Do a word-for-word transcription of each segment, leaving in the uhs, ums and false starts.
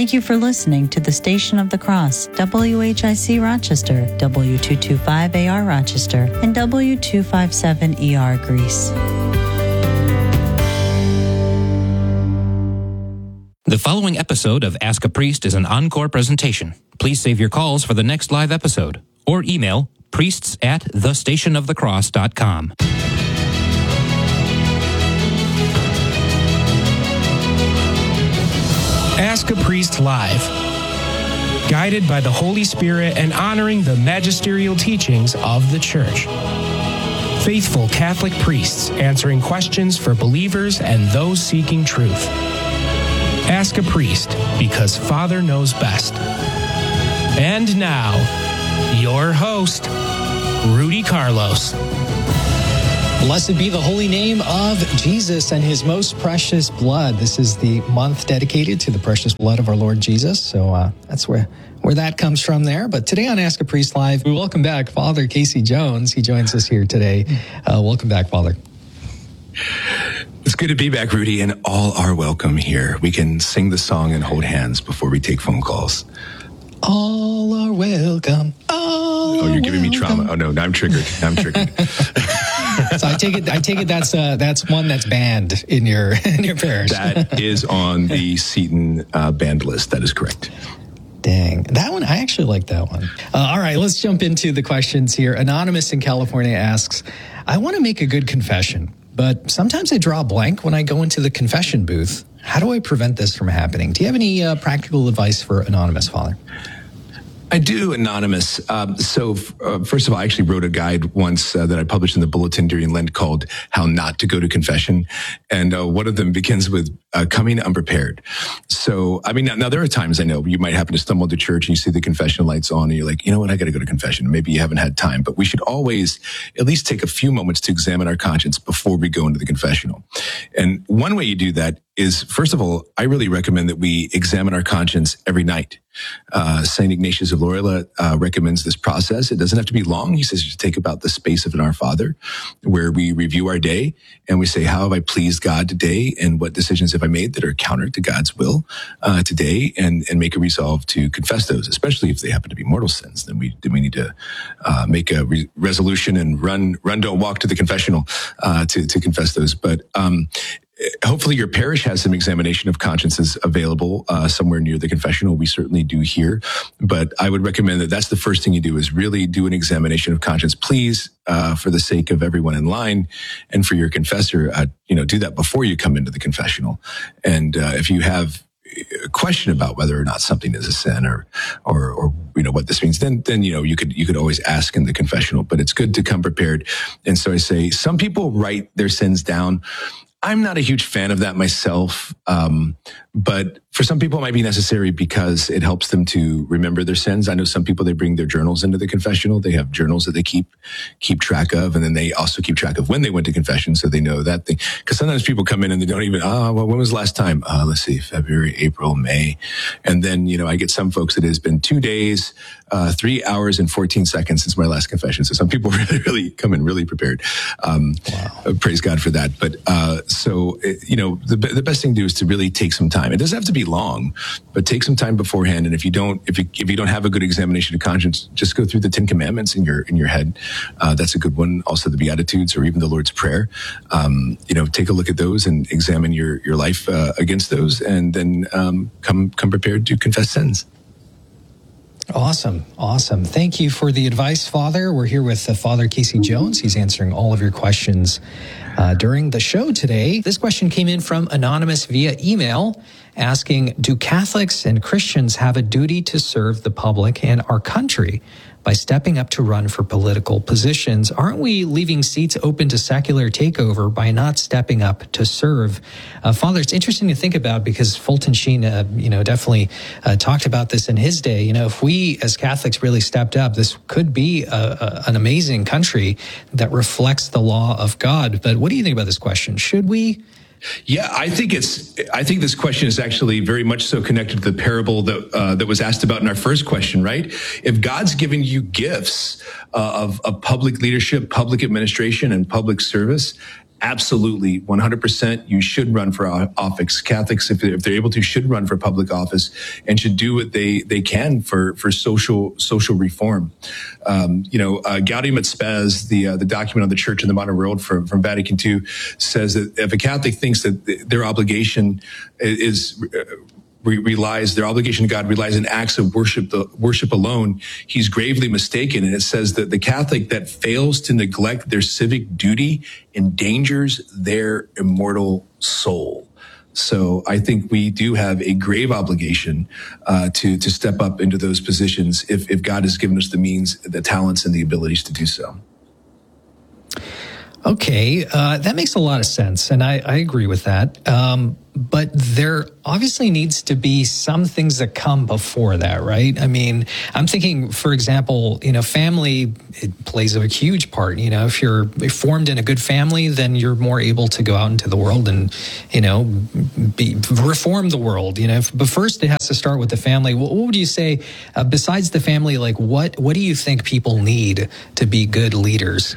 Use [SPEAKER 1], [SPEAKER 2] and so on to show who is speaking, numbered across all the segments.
[SPEAKER 1] Thank you for listening to the Station of the Cross, W H I C Rochester, W two twenty-five A R Rochester, and W two fifty-seven E R Greece.
[SPEAKER 2] The following episode of Ask a Priest is an encore presentation. Please save your calls for the next live episode or email priests at the station of the cross dot com.
[SPEAKER 3] Ask a Priest Live. Guided by the Holy Spirit and honoring the magisterial teachings of the Church. Faithful Catholic priests answering questions for believers and those seeking truth. Ask a Priest, because Father knows best. And now, your host, Rudy Carlos.
[SPEAKER 4] Blessed be the holy name of Jesus and his most precious blood. This is the month dedicated to the precious blood of our Lord Jesus. So uh, that's where, where that comes from there. But today on Ask a Priest Live, we welcome back Father Casey Jones. He joins us here today. Uh, welcome back, Father.
[SPEAKER 5] It's good to be back, Rudy, and all are welcome here. We can sing the song and hold hands before we take phone calls.
[SPEAKER 4] All are welcome. All
[SPEAKER 5] oh, you're giving
[SPEAKER 4] welcome.
[SPEAKER 5] me trauma. Oh, no, now I'm triggered. Now I'm triggered.
[SPEAKER 4] So I take it. I take it that's uh, that's one that's banned in your in your parish.
[SPEAKER 5] That is on the Seton uh, banned list. That is correct.
[SPEAKER 4] Dang, that one, I actually like that one. Uh, all right, let's jump into the questions here. Anonymous in California asks, I want to make a good confession, but sometimes I draw a blank when I go into the confession booth. How do I prevent this from happening? Do you have any uh, practical advice for Anonymous, Father?
[SPEAKER 5] I do, Anonymous. Um, so, uh, first of all, I actually wrote a guide once uh, that I published in the Bulletin during Lent called How Not to Go to Confession. And uh, one of them begins with uh, coming unprepared. So, I mean, now, now there are times I know you might happen to stumble to church and you see the confession lights on and you're like, you know what, I got to go to confession. Maybe you haven't had time, but we should always at least take a few moments to examine our conscience before we go into the confessional. And one way you do that is, first of all, I really recommend that we examine our conscience every night. Uh, Saint Ignatius of Loyola uh, recommends this process. It doesn't have to be long. He says to take about the space of an Our Father, where we review our day and we say, how have I pleased God today, and what decisions have I made that are counter to God's will uh, today, and and make a resolve to confess those, especially if they happen to be mortal sins. Then we then we need to uh, make a re- resolution and run run don't walk to the confessional uh, to to confess those. But um, hopefully your parish has some examination of consciences available uh, somewhere near the confessional. We certainly do here. But I would recommend that that's the first thing you do, is really do an examination of conscience. Please, uh, for the sake of everyone in line and for your confessor, uh, you know, do that before you come into the confessional. And uh, if you have a question about whether or not something is a sin or, or, or, you know, what this means, then, then, you know, you could, you could always ask in the confessional, but it's good to come prepared. And so I say, some people write their sins down. I'm not a huge fan of that myself, um, but for some people it might be necessary because it helps them to remember their sins. I know some people, they bring their journals into the confessional. They have journals that they keep keep track of, and then they also keep track of when they went to confession, so they know that thing. Because sometimes people come in and they don't even, ah, oh, well, when was the last time? Uh, let's see, February, April, May. And then, you know, I get some folks that it has been two days, uh, three hours and fourteen seconds since my last confession. So some people really, really come in really prepared. Um, wow. Praise God for that. But, uh, so, you know, the, the best thing to do is to really take some time. It doesn't have to be long, but take some time beforehand. And if you don't, if you, if you don't have a good examination of conscience, just go through the Ten Commandments in your, in your head. Uh, that's a good one. Also the Beatitudes, or even the Lord's Prayer. Um, you know, take a look at those and examine your, your life, uh, against those, and then, um, come, come prepared to confess sins.
[SPEAKER 4] Awesome. Awesome. Thank you for the advice, Father. We're here with uh, Father Casey Jones. He's answering all of your questions uh, during the show today. This question came in from Anonymous via email asking, do Catholics and Christians have a duty to serve the public and our country by stepping up to run for political positions? Aren't we leaving seats open to secular takeover by not stepping up to serve? Uh, Father, it's interesting to think about, because Fulton Sheen, uh, you know, definitely uh, talked about this in his day. You know, if we as Catholics really stepped up, this could be a, a, an amazing country that reflects the law of God. But what do you think about this question? Should we?
[SPEAKER 5] Yeah, I think it's. I think this question is actually very much so connected to the parable that uh, that was asked about in our first question, right? If God's given you gifts uh, of, of public leadership, public administration, and public service, absolutely, one hundred percent, you should run for office. Catholics, if they're, if they're able to, should run for public office and should do what they, they can for, for social social reform. Um, you know, uh, Gaudium et Spes, the uh, the document on the Church in the Modern World from, from Vatican Two, says that if a Catholic thinks that their obligation is uh, relies, their obligation to God relies in acts of worship, the worship alone, he's gravely mistaken. And it says that the Catholic that fails to neglect their civic duty endangers their immortal soul. So I think we do have a grave obligation uh, to to step up into those positions if, if God has given us the means, the talents, and the abilities to do so.
[SPEAKER 4] Okay, uh, that makes a lot of sense, and I, I agree with that. Um, but there obviously needs to be some things that come before that, right? I mean, I'm thinking, for example, you know, family, it plays a huge part. You know, if you're formed in a good family, then you're more able to go out into the world and, you know, be, reform the world. You know, but first it has to start with the family. What, what would you say, uh, besides the family, like what, what do you think people need to be good leaders?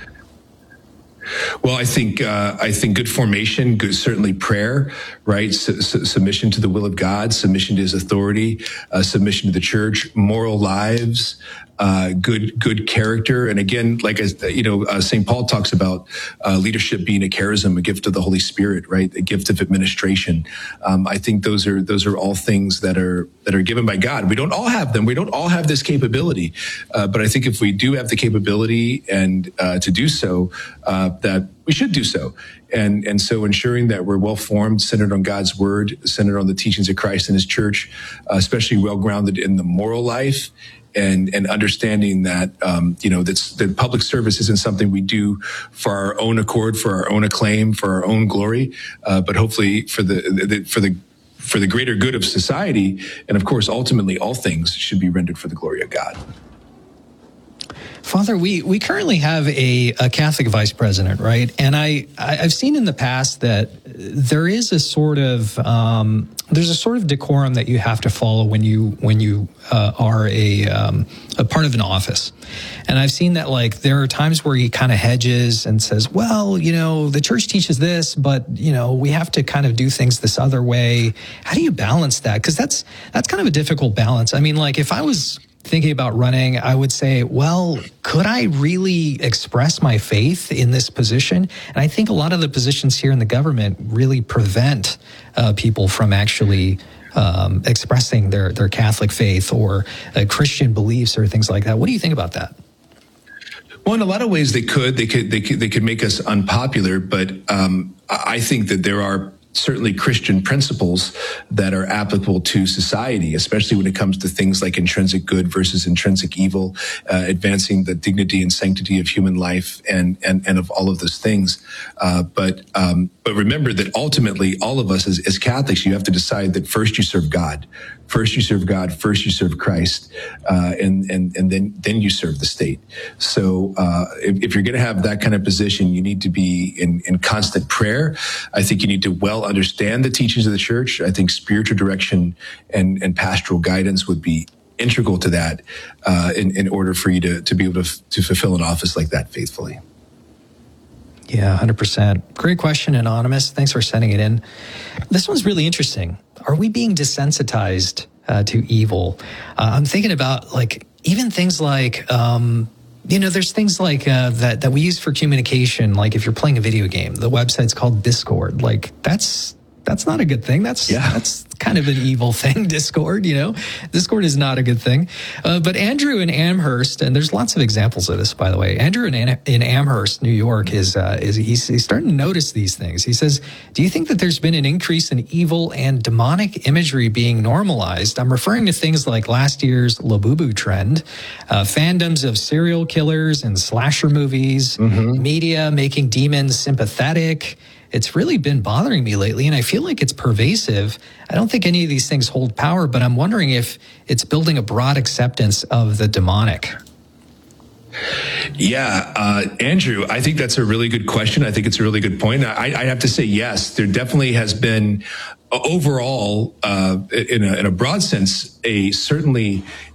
[SPEAKER 5] Well, I think uh, I think good formation, good, certainly prayer, right? S- s- submission to the will of God, submission to His authority, uh, submission to the Church, moral lives, uh, good good character, and again, like you know, uh, Saint Paul talks about uh, leadership being a charism, a gift of the Holy Spirit, right? A gift of administration. Um, I think those are those are all things that are that are given by God. We don't all have them. We don't all have this capability, uh, but I think if we do have the capability and uh, to do so. Uh, that we should do so. And and so ensuring that we're well-formed, centered on God's word, centered on the teachings of Christ and His church, uh, especially well-grounded in the moral life and and understanding that, um, you know, that's, that public service isn't something we do for our own accord, for our own acclaim, for our own glory, uh, but hopefully for the, the for the for the greater good of society. And of course, ultimately, all things should be rendered for the glory of God.
[SPEAKER 4] Father, we, we currently have a, a Catholic vice president, right? And I, I, I've seen in the past that there is a sort of, um, there's a sort of decorum that you have to follow when you, when you uh, are a, um, a part of an office. And I've seen that, like, there are times where he kind of hedges and says, well, you know, the church teaches this, but, you know, we have to kind of do things this other way. How do you balance that? Because that's, that's kind of a difficult balance. I mean, like, if I was thinking about running, I would say, well, could I really express my faith in this position? And I think a lot of the positions here in the government really prevent uh, people from actually um, expressing their, their Catholic faith or uh, Christian beliefs or things like that. What do you think about that?
[SPEAKER 5] Well, in a lot of ways, they could. They could. They could. They could make us unpopular. But um, I think that there are certainly Christian principles that are applicable to society, especially when it comes to things like intrinsic good versus intrinsic evil, uh, advancing the dignity and sanctity of human life and, and, and of all of those things. Uh, but, um, but remember that ultimately all of us as, as Catholics, you have to decide that first you serve God. First you serve God, first you serve Christ, uh, and, and, and then, then you serve the state. So, uh, if, if you're going to have that kind of position, you need to be in, in constant prayer. I think you need to well understand the teachings of the church. I think spiritual direction and, and pastoral guidance would be integral to that, uh, in, in order for you to, to be able to, to fulfill an office like that faithfully.
[SPEAKER 4] Yeah, one hundred percent. Great question, Anonymous. Thanks for sending it in. This one's really interesting. Are we being desensitized uh, to evil? Uh, I'm thinking about, like, even things like, um, you know, there's things like uh, that, that we use for communication. Like if you're playing a video game, the website's called Discord. Like that's that's not a good thing. That's yeah. that's kind of an evil thing, Discord, you know. Discord is not a good thing. Uh, but Andrew in Amherst, and there's lots of examples of this, by the way. Andrew in, in Amherst, New York, is uh, is he's, he's starting to notice these things. He says, do you think that there's been an increase in evil and demonic imagery being normalized? I'm referring to things like last year's Labubu trend, uh, fandoms of serial killers and slasher movies, mm-hmm. media making demons sympathetic. It's really been bothering me lately, and I feel like it's pervasive. I don't think any of these things hold power, but I'm wondering if it's building a broad acceptance of the demonic.
[SPEAKER 5] Yeah, uh, Andrew, I think that's a really good question. I think it's a really good point. I, I have to say, yes, there definitely has been overall, uh, in, a, in a broad sense, a certainly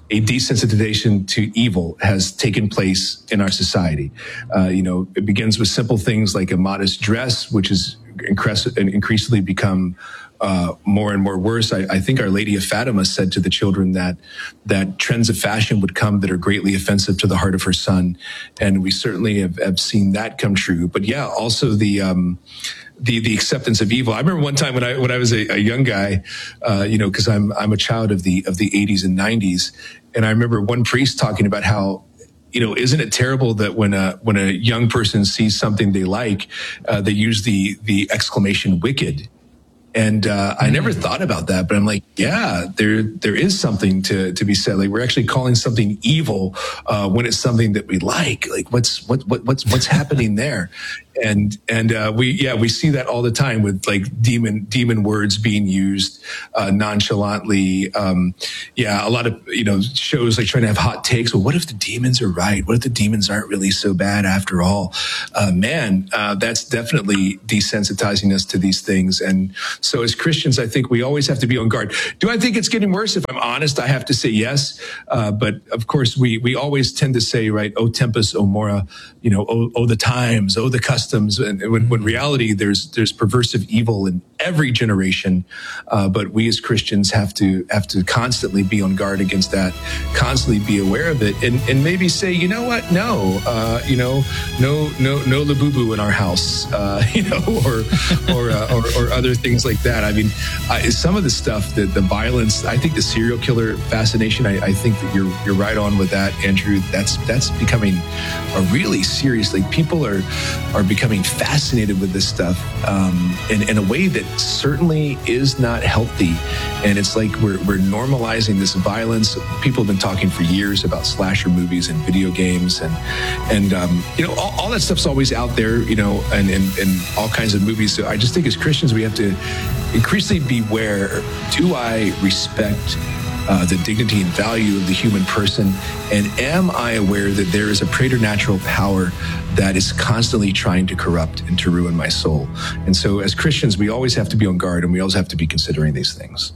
[SPEAKER 5] a desensitization to evil has taken place in our society. Uh, you know, it begins with simple things like a modest dress, which is increas- increasingly become uh, more and more worse. I, I think Our Lady of Fatima said to the children that that trends of fashion would come that are greatly offensive to the heart of her son, and we certainly have, have seen that come true. But yeah, also the um, the the acceptance of evil. I remember one time when I when I was a, a young guy, uh, you know, because I'm I'm a child of the of the eighties and nineties, and I remember one priest talking about how, you know, isn't it terrible that when a when a young person sees something they like, uh, they use the the exclamation "wicked." And uh, I never thought about that, but I'm like, yeah, there there is something to to be said. Like, we're actually calling something evil uh, when it's something that we like. Like, what's what what what's what's happening there? And and uh, we yeah we see that all the time with like demon demon words being used uh, nonchalantly. Um, yeah, a lot of you know shows like trying to have hot takes. Well, what if the demons are right? What if the demons aren't really so bad after all? Uh, man, uh, that's definitely desensitizing us to these things. And so as Christians, I think we always have to be on guard. Do I think it's getting worse? If I'm honest, I have to say yes. Uh, but of course, we we always tend to say, right, "O tempus, O mora," you know, "O, o the times, O the customs." And when, when reality, there's there's perversive evil in every generation. Uh, but we as Christians have to have to constantly be on guard against that, constantly be aware of it, and, and maybe say, you know what, no, uh, you know, no no no labubu in our house, uh, you know, or or, uh, or or other things like that. I mean, uh, some of the stuff, the the violence. I think the serial killer fascination. I, I think that you're you're right on with that, Andrew. That's that's becoming a really serious. Like, people are are becoming fascinated with this stuff um, in, in a way that certainly is not healthy. And it's like we're we're normalizing this violence. People have been talking for years about slasher movies and video games, and and um, you know all, all that stuff's always out there. You know, and, and and all kinds of movies. So I just think as Christians we have to increasingly beware. Do I respect Uh, the dignity and value of the human person? And am I aware that there is a preternatural power that is constantly trying to corrupt and to ruin my soul? And so as Christians, we always have to be on guard, and we always have to be considering these things.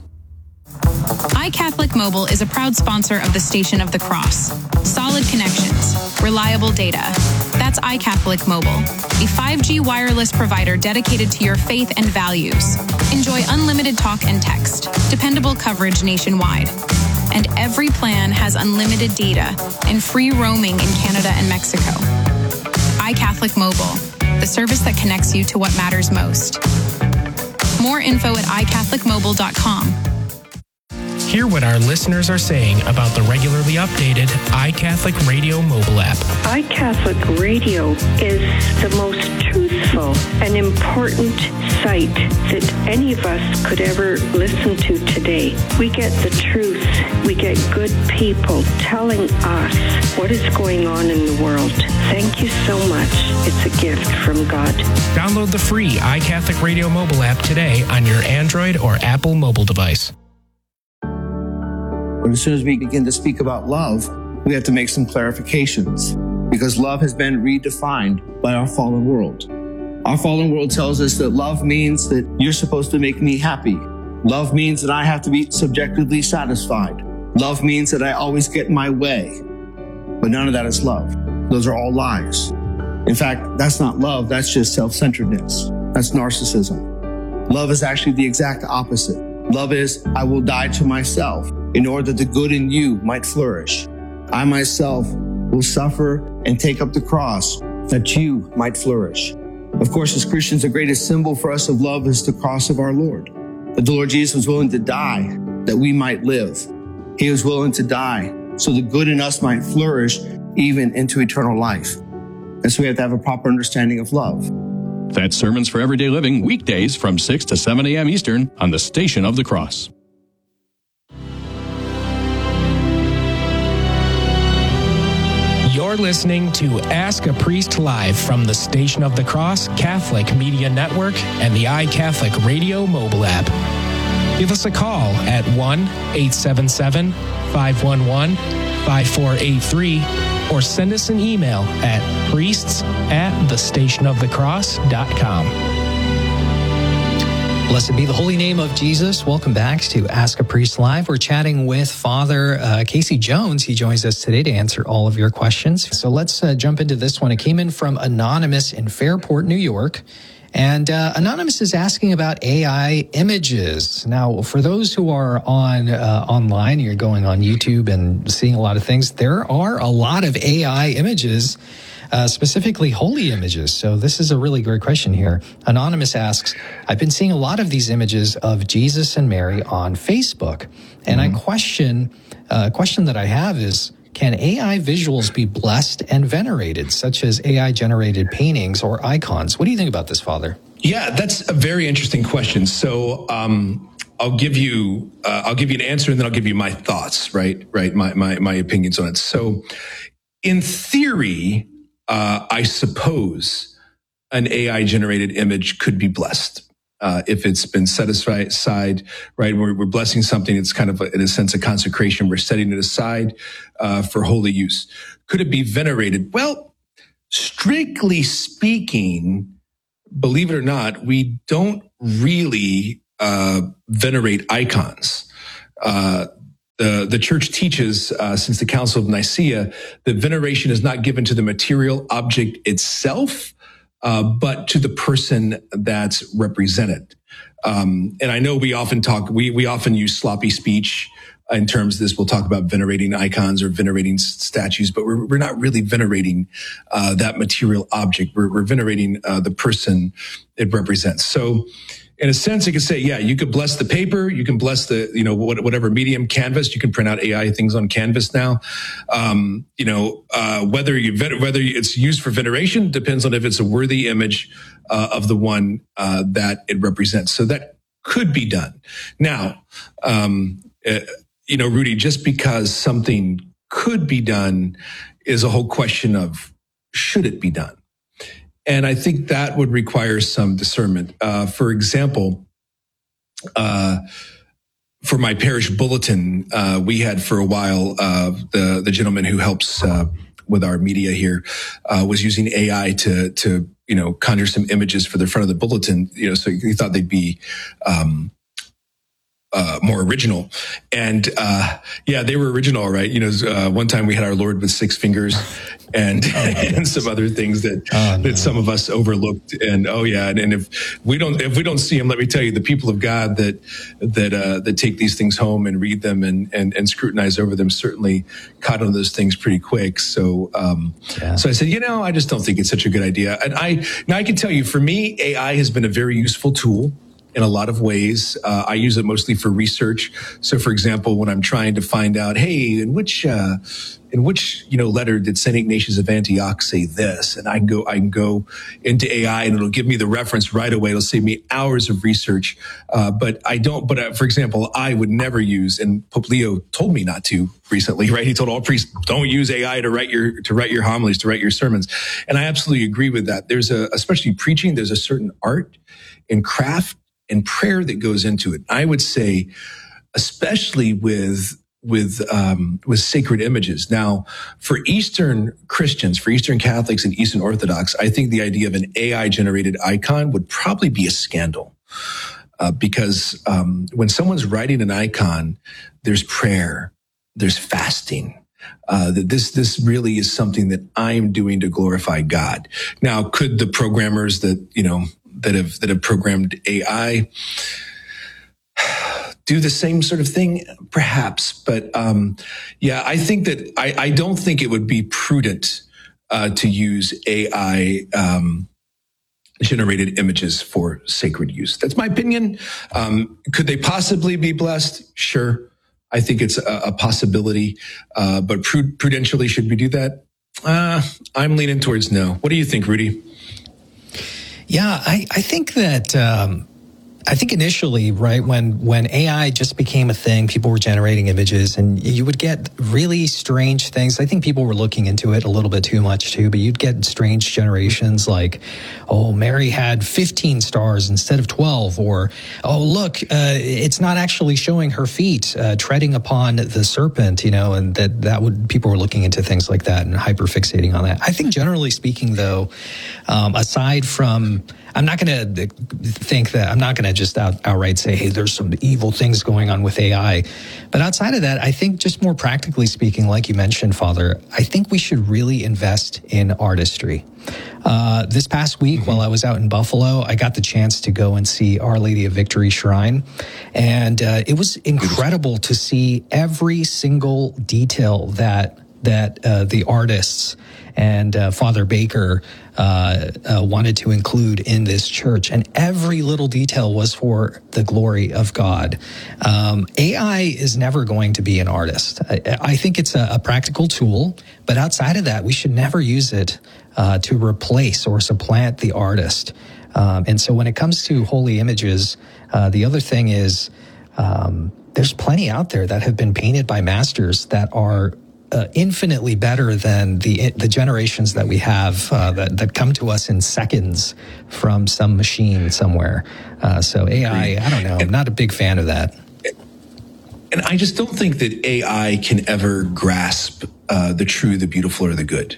[SPEAKER 6] iCatholic Mobile is a proud sponsor of the Station of the Cross. Solid connections, reliable data. That's iCatholic Mobile, a five G wireless provider dedicated to your faith and values. Enjoy unlimited talk and text, dependable coverage nationwide. And every plan has unlimited data and free roaming in Canada and Mexico. iCatholic Mobile, the service that connects you to what matters most. More info at i catholic mobile dot com.
[SPEAKER 3] Hear what our listeners are saying about the regularly updated iCatholic Radio mobile app.
[SPEAKER 7] iCatholic Radio is the most truthful and important site that any of us could ever listen to today. We get the truth. We get good people telling us what is going on in the world. Thank you so much. It's a gift from God.
[SPEAKER 3] Download the free iCatholic Radio mobile app today on your Android or Apple mobile device.
[SPEAKER 8] But as soon as we begin to speak about love, we have to make some clarifications, because love has been redefined by our fallen world. Our fallen world tells us that love means that you're supposed to make me happy. Love means that I have to be subjectively satisfied. Love means that I always get my way. But none of that is love. Those are all lies. In fact, that's not love. That's just self-centeredness. That's narcissism. Love is actually the exact opposite. Love is, I will die to myself in order that the good in you might flourish. I myself will suffer and take up the cross that you might flourish. Of course, as Christians, the greatest symbol for us of love is the cross of our Lord. That the Lord Jesus was willing to die that we might live. He was willing to die so the good in us might flourish even into eternal life. And so we have to have a proper understanding of love.
[SPEAKER 9] That's Sermons for Everyday Living, weekdays from six to seven a.m. Eastern on the Station of the Cross.
[SPEAKER 3] You're listening to Ask a Priest Live from the Station of the Cross Catholic Media Network and the iCatholic Radio mobile app. Give us a call at one eight seven seven, five one one, five four eight three or send us an email at priests at the station of the cross dot com.
[SPEAKER 4] Blessed be the holy name of Jesus. Welcome back to Ask a Priest Live. We're chatting with Father uh, Casey Jones. He joins us today to answer all of your questions. So let's uh, jump into this one. It came in from Anonymous in Fairport, New York. And uh, Anonymous is asking about A I images. Now, for those who are on uh, online, you're going on YouTube and seeing a lot of things, there are a lot of A I images, uh, specifically holy images. So this is a really great question here. Anonymous asks, I've been seeing a lot of these images of Jesus and Mary on Facebook. And mm-hmm. I question, uh, question that I have is, can A I visuals be blessed and venerated, such as A I-generated paintings or icons? What do you think about this, Father?
[SPEAKER 5] Yeah, that's a very interesting question. So um, I'll give you uh, I'll give you an answer, and then I'll give you my thoughts, right? Right, my my, my opinions on it. So, in theory, uh, I suppose an A I-generated image could be blessed. Uh, if it's been set aside, right? We're, we're blessing something. It's kind of, a, in a sense, a consecration. We're setting it aside uh, for holy use. Could it be venerated? Well, strictly speaking, believe it or not, we don't really uh, venerate icons. Uh, the the church teaches uh, since the Council of Nicaea that veneration is not given to the material object itself, Uh, but to the person that's represented. Um, and I know we often talk, we, we often use sloppy speech in terms of this. We'll talk about venerating icons or venerating statues, but we're, we're not really venerating uh, that material object. We're, we're venerating uh, the person it represents. So in a sense, you could say, yeah, you could bless the paper. You can bless the, you know, whatever medium, Canvas. You can print out A I things on Canvas now. Um, you know, uh, whether you, whether it's used for veneration depends on if it's a worthy image uh, of the one uh, that it represents. So that could be done. Now, um, uh, you know, Rudy, just because something could be done is a whole question of, should it be done? And I think that would require some discernment. Uh, for example, uh, for my parish bulletin, uh, we had for a while, uh, the, the gentleman who helps, uh, with our media here, uh, was using A I to, to, you know, conjure some images for the front of the bulletin, you know, so he thought they'd be, um, Uh, more original. And, uh, yeah, they were original, right? You know, uh, one time we had our Lord with six fingers and, oh, and some other things that, oh, no. that some of us overlooked. And, oh yeah. And, and if we don't, if we don't see them, let me tell you, the people of God that, that, uh, that take these things home and read them and, and, and scrutinize over them certainly caught on those things pretty quick. So, um, yeah. so I said, you know, I just don't think it's such a good idea. And I, now I can tell you, for me, A I has been a very useful tool in a lot of ways. Uh, I use it mostly for research. So, for example, when I'm trying to find out, hey, in which, uh, in which, you know, letter did Saint Ignatius of Antioch say this? And I can go, I can go into A I and it'll give me the reference right away. It'll save me hours of research. Uh, but I don't, but uh, for example, I would never use, and Pope Leo told me not to recently, right? He told all priests, don't use A I to write your, to write your homilies, to write your sermons. And I absolutely agree with that. There's a, especially preaching, there's a certain art and craft and prayer that goes into it. I would say, especially with with um, with sacred images. Now, for Eastern Christians, for Eastern Catholics and Eastern Orthodox, I think the idea of an A I-generated icon would probably be a scandal, uh, because um, when someone's writing an icon, there's prayer, there's fasting. Uh, that this this really is something that I'm doing to glorify God. Now, could the programmers that you know that have that have programmed A I do the same sort of thing? Perhaps, but um, yeah, I think that I, I don't think it would be prudent uh, to use A I um, generated images for sacred use. That's my opinion. Um, could they possibly be blessed? Sure. I think it's a, a possibility, uh, but prud- prudentially, should we do that? Uh, I'm leaning towards no. What do you think, Rudy?
[SPEAKER 4] Yeah, I, I think that, um, I think initially, right, when, when A I just became a thing, people were generating images and you would get really strange things. I think people were looking into it a little bit too much too, but you'd get strange generations like, oh, Mary had fifteen stars instead of twelve, or, oh, look, uh, it's not actually showing her feet uh, treading upon the serpent, you know, and that, that would, people were looking into things like that and hyperfixating on that. I think generally speaking, though, um, aside from, I'm not going to think that, I'm not going to just out, outright say, hey, there's some evil things going on with A I. But outside of that, I think just more practically speaking, like you mentioned, Father, I think we should really invest in artistry. Uh, this past week, mm-hmm. while I was out in Buffalo, I got the chance to go and see Our Lady of Victory Shrine. And uh, it was incredible to see every single detail that that uh, the artists and uh, Father Baker uh, uh, wanted to include in this church. And every little detail was for the glory of God. Um, A I is never going to be an artist. I, I think it's a, a practical tool, but outside of that, we should never use it uh, to replace or supplant the artist. Um, and so when it comes to holy images, uh, the other thing is um, there's plenty out there that have been painted by masters that are Uh, infinitely better than the the generations that we have uh, that that come to us in seconds from some machine somewhere. Uh, so A I, I don't know. I'm not a big fan of that.
[SPEAKER 5] And I just don't think that A I can ever grasp uh, the true, the beautiful, or the good.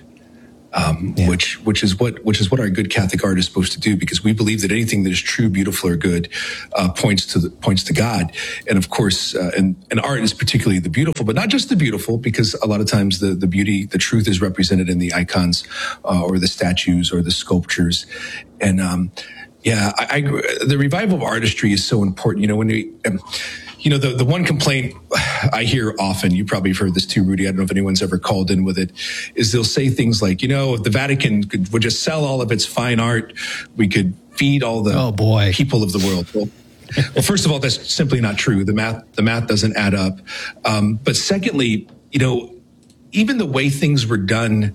[SPEAKER 5] Um, yeah. which, which is what, which is what our good Catholic art is supposed to do, because we believe that anything that is true, beautiful, or good, uh, points to the, points to God. And of course, uh, and, and art is particularly the beautiful, but not just the beautiful, because a lot of times the, the beauty, the truth is represented in the icons, uh, or the statues or the sculptures. And, um, yeah, I, I, the revival of artistry is so important. You know, when we, um, You know, the, the one complaint I hear often, you probably have heard this too, Rudy, I don't know if anyone's ever called in with it, is they'll say things like, you know, if the Vatican could, would just sell all of its fine art, we could feed all the
[SPEAKER 4] oh boy.
[SPEAKER 5] people of the world. Well, well, first of all, that's simply not true. The math, the math doesn't add up. Um, but secondly, you know, even the way things were done,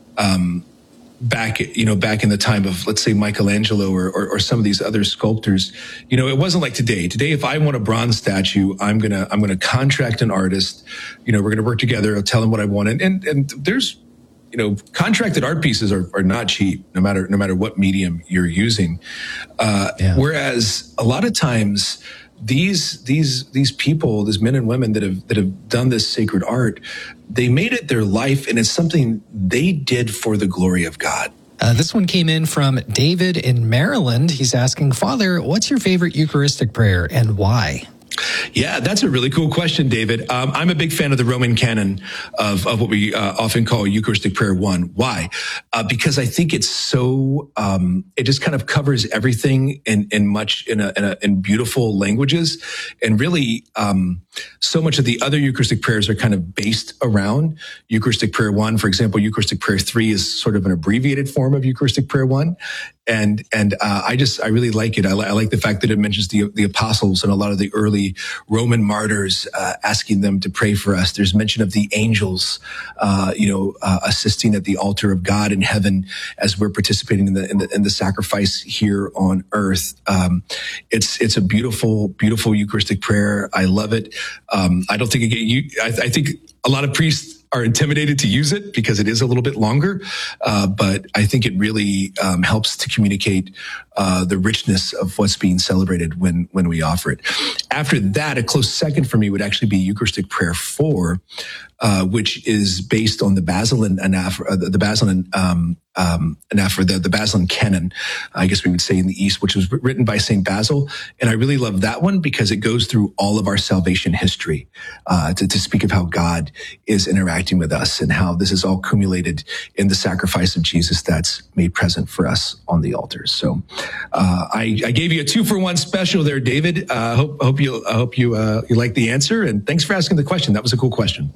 [SPEAKER 5] um, back, you know, back in the time of, let's say, Michelangelo or, or, or some of these other sculptors, you know, it wasn't like today. Today, if I want a bronze statue, I'm going to, I'm going to contract an artist, you know, we're going to work together. I'll tell him what I want. And, and, and there's, you know, contracted art pieces are, are not cheap, no matter, no matter what medium you're using. Uh, yeah. Whereas a lot of times, These these these people, these men and women that have that have done this sacred art, they made it their life, and it's something they did for the glory of God.
[SPEAKER 4] Uh, this one came in from David in Maryland. He's asking, Father, what's your favorite Eucharistic prayer and why?
[SPEAKER 5] Yeah, that's a really cool question, David. Um, I'm a big fan of the Roman canon of, of what we uh, often call Eucharistic Prayer One. Why? Uh, because I think it's so, um, it just kind of covers everything in, in much, in a, in, a, in beautiful languages. And really, um, so much of the other Eucharistic prayers are kind of based around Eucharistic Prayer One. For example, Eucharistic Prayer Three is sort of an abbreviated form of Eucharistic Prayer One. And, and, uh, I just, I really like it. I, li- I like the fact that it mentions the, the apostles and a lot of the early Roman martyrs, uh, asking them to pray for us. There's mention of the angels, uh, you know, uh, assisting at the altar of God in heaven as we're participating in the, in the, in the sacrifice here on earth. Um, it's, it's a beautiful, beautiful Eucharistic prayer. I love it. Um, I don't think it get you, I, I think a lot of priests are intimidated to use it because it is a little bit longer. Uh, but I think it really, um, helps to communicate, uh, the richness of what's being celebrated when, when we offer it. After that, a close second for me would actually be Eucharistic Prayer Four, uh, which is based on the Basilian anaphora, uh, the, the Basilian, um, um, anaphora, the, the Basilian canon, I guess we would say in the East, which was written by Saint Basil. And I really love that one because it goes through all of our salvation history, uh, to, to speak of how God is interacting with us and how this is all accumulated in the sacrifice of Jesus that's made present for us on the altar. So, uh, I, I gave you a two for one special there, David. Uh, hope, hope you, I hope you, uh, you like the answer, and thanks for asking the question. That was a cool question.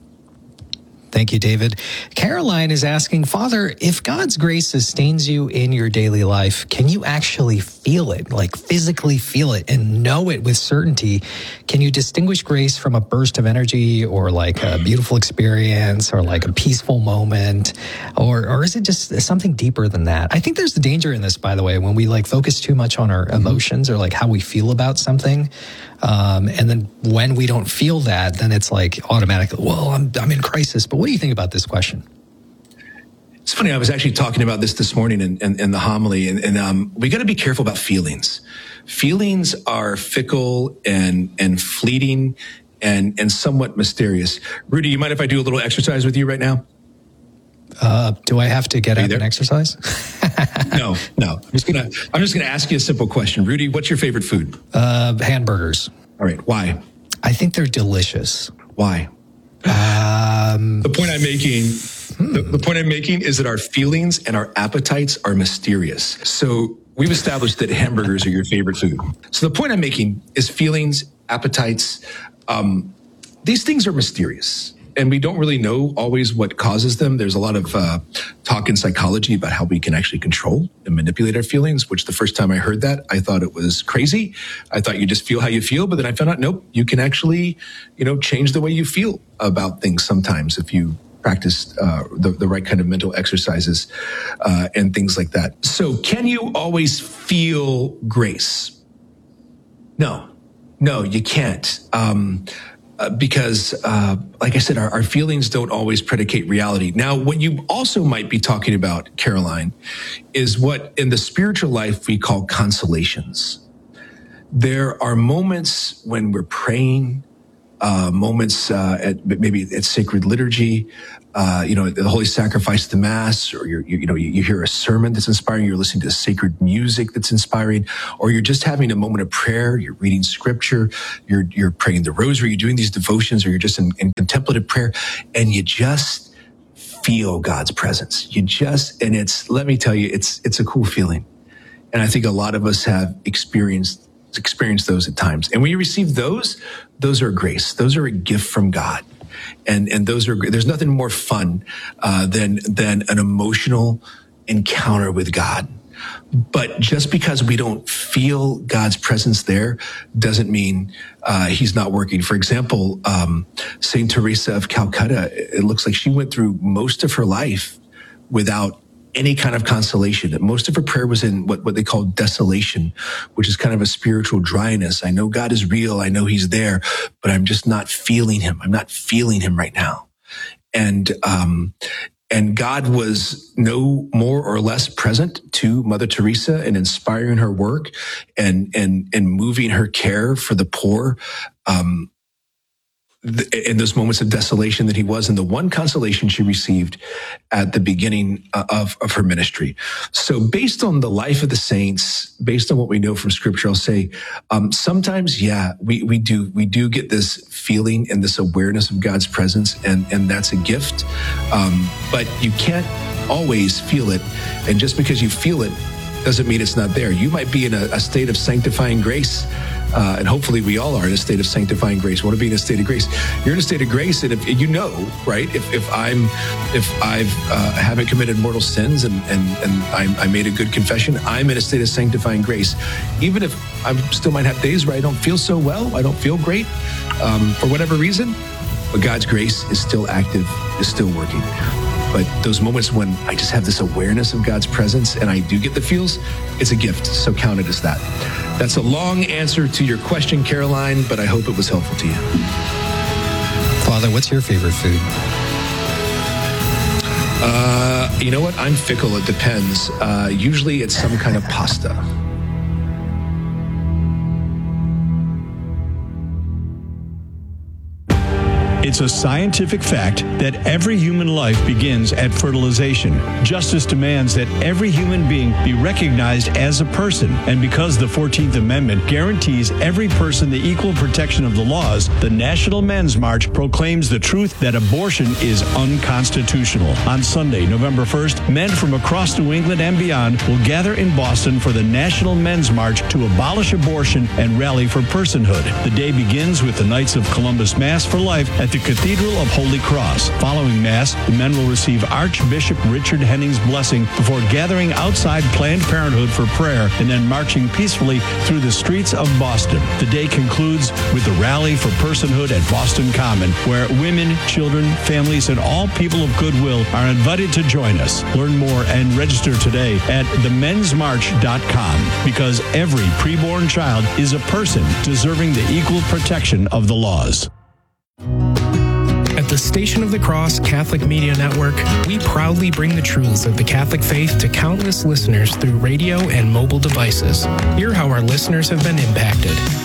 [SPEAKER 4] Thank you, David. Caroline is asking, Father, if God's grace sustains you in your daily life, can you actually feel it, like physically feel it and know it with certainty? Can you distinguish grace from a burst of energy or like a beautiful experience or like a peaceful moment? Or, or is it just something deeper than that? I think there's the danger in this, by the way, when we like focus too much on our emotions or like how we feel about something. Um, and then when we don't feel that, then it's like automatically, well, I'm, I'm in crisis. But what do you think about this question?
[SPEAKER 5] It's funny. I was actually talking about this this morning in, in, in the homily, and, and um, we got to be careful about feelings. Feelings are fickle and and fleeting and and somewhat mysterious. Rudy, you mind if I do a little exercise with you right now?
[SPEAKER 4] Uh, do I have to get
[SPEAKER 5] Are you
[SPEAKER 4] up
[SPEAKER 5] there?
[SPEAKER 4] and exercise?
[SPEAKER 5] No, no. I'm just gonna. I'm just gonna ask you a simple question, Rudy. What's your favorite food?
[SPEAKER 4] Uh, hamburgers.
[SPEAKER 5] All right. Why?
[SPEAKER 4] I think they're delicious.
[SPEAKER 5] Why?
[SPEAKER 4] Um,
[SPEAKER 5] the point I'm making. Hmm. The, the point I'm making is that our feelings and our appetites are mysterious. So we've established that hamburgers are your favorite food. So the point I'm making is feelings, appetites. Um, these things are mysterious. And we don't really know always what causes them. There's a lot of uh, talk in psychology about how we can actually control and manipulate our feelings, which the first time I heard that, I thought it was crazy. I thought you just feel how you feel. But then I found out, nope, you can actually, you know, change the way you feel about things sometimes if you practice uh, the, the right kind of mental exercises uh, and things like that. So can you always feel grace? No, no, you can't. Um, Uh, because, uh, like I said, our, our feelings don't always predicate reality. Now, what you also might be talking about, Caroline, is what in the spiritual life we call consolations. There are moments when we're praying, uh, moments uh, at maybe at sacred liturgy, uh, you know, the Holy Sacrifice, the Mass, or you're, you, you know, you, you hear a sermon that's inspiring, you're listening to sacred music that's inspiring, or you're just having a moment of prayer, you're reading scripture, you're you're praying the rosary, you're doing these devotions, or you're just in, in contemplative prayer, and you just feel God's presence. You just, and it's, let me tell you, it's it's a cool feeling. And I think a lot of us have experienced experienced those at times. And when you receive those, those are grace. Those are a gift from God. And, and those are, there's nothing more fun, uh, than, than an emotional encounter with God. But just because we don't feel God's presence there doesn't mean, uh, he's not working. For example, um, Saint Teresa of Calcutta, it looks like she went through most of her life without any kind of consolation. Most of her prayer was in what, what they call desolation, which is kind of a spiritual dryness. I know God is real. I know he's there, but I'm just not feeling him. I'm not feeling him right now. And, um, and God was no more or less present to Mother Teresa and inspiring her work and, and, and moving her care for the poor, um, in those moments of desolation that he was, and the one consolation she received at the beginning of, of her ministry. So based on the life of the saints, based on what we know from scripture, I'll say, um, sometimes, yeah, we, we do, we do get this feeling and this awareness of God's presence, and, and that's a gift. Um, but you can't always feel it. And just because you feel it doesn't mean it's not there. You might be in a, a state of sanctifying grace. Uh, and hopefully we all are in a state of sanctifying grace. We want to be in a state of grace. You're in a state of grace, and if you know, right? If if I'm, if I've uh, haven't committed mortal sins, and and and I, I made a good confession, I'm in a state of sanctifying grace. Even if I still might have days where I don't feel so well, I don't feel great, um, for whatever reason, but God's grace is still active, is still working. But those moments when I just have this awareness of God's presence and I do get the feels, it's a gift. So count it as that. That's a long answer to your question, Caroline, but I hope it was helpful to you.
[SPEAKER 4] Father, what's your favorite food?
[SPEAKER 5] Uh, you know what? I'm fickle. It depends. Uh, usually it's some kind of pasta.
[SPEAKER 10] It's a scientific fact that every human life begins at fertilization. Justice demands that every human being be recognized as a person. And because the fourteenth Amendment guarantees every person the equal protection of the laws, the National Men's March proclaims the truth that abortion is unconstitutional. On Sunday, November first, men from across New England and beyond will gather in Boston for the National Men's March to abolish abortion and rally for personhood. The day begins with the Knights of Columbus Mass for Life at the Cathedral of Holy Cross. Following Mass, the men will receive Archbishop Richard Henning's blessing before gathering outside Planned Parenthood for prayer and then marching peacefully through the streets of Boston. The day concludes with the Rally for Personhood at Boston Common, where women, children, families, and all people of goodwill are invited to join us. Learn more and register today at the mens march dot com, because every preborn child is a person deserving the equal protection of the laws.
[SPEAKER 3] At the Station of the Cross Catholic Media Network, we proudly bring the truths of the Catholic faith to countless listeners through radio and mobile devices. Hear how our listeners have been impacted.